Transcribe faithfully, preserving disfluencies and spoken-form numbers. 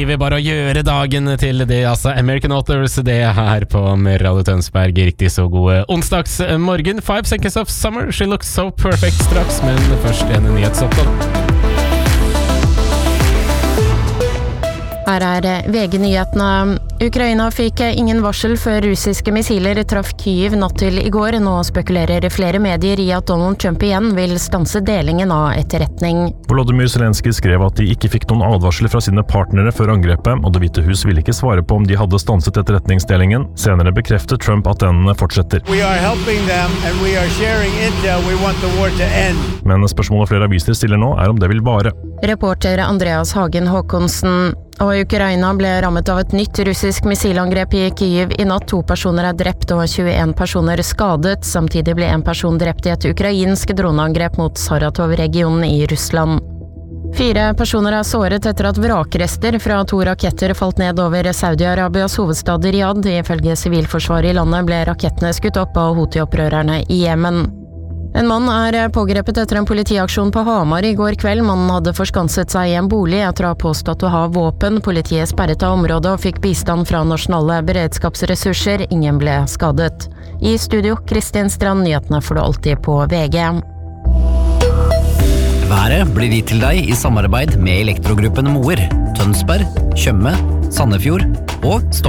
driver bare å gjøre dagen til det, altså American Authors, det er her på Radio Tønsberg. Riktig så god onsdagsmorgen. Five Seconds of Summer, She Looks So Perfect straks, men først en nyhetsoppdatering. Her er V G-nyhetene. Ukraina fikk ingen varsel før russiske missiler traff Kyiv natt til i går. Nå spekulerer flere medier i at Donald Trump igjen vil stanse delingen av etterretning. Volodymyr Zelensky skrev at de ikke fikk noen advarsler fra sine partnere før angrepet, og Det hvite hus ville ikke svare på om de hadde stanset etterretningsdelingen. Senere bekreftet Trump at den fortsetter. We are helping them and we are sharing intel. We want the war to end. Men spørsmålet flere aviser stiller nå er om det vil vare. Reporter Andreas Hagen Håkonsen. Og Ukraina ble rammet av et nytt russisk missilangrep i Kyiv i natt. To personer er drept og tjueen personer skadet. Samtidig ble en person drept i et ukrainsk droneangrep mot Saratov-regionen i Russland. Fire personer er såret etter at vrakrester fra to raketter falt ned over Saudi-Arabias hovedstad Riyadh. Ifølge sivilforsvaret i landet ble rakettene skutt opp av Houthi-opprørerne i Jemen. En mann er pågrepet etter en politiaksjon på Hamar i går kveld. Mannen hadde forskanset seg i en bolig etter å ha påstått å ha våpen. Politiet sperret av området og fikk bistand fra nasjonale beredskapsressurser. Ingen ble skadet. I studio, Kristin Strand, nyhetene får du alltid på V G. Været blir gitt til deg i samarbeid med Elektrogruppen Moer, Tønsberg, Tjøme, Sandefjord og Stockholm.